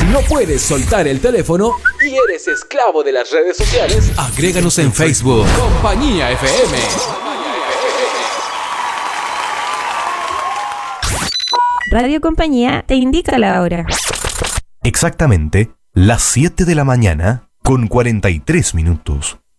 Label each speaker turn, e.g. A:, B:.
A: no puedes soltar el teléfono y eres esclavo de las redes sociales, agréganos en Facebook. Compañía FM.
B: Radio Compañía te indica la hora.
C: Exactamente las 7 de la mañana con 43 minutos.